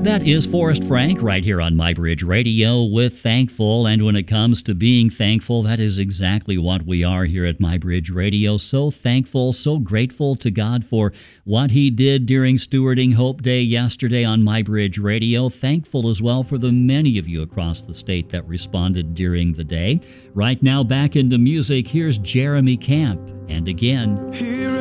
That is Forrest Frank right here on MyBridge Radio with Thankful. And when it comes to being thankful, that is exactly what we are here at MyBridge Radio. So thankful, so grateful to God for what He did during Stewarding Hope Day yesterday on MyBridge Radio. Thankful as well for the many of you across the state that responded during the day. Right now, back into music, here's Jeremy Camp. And again.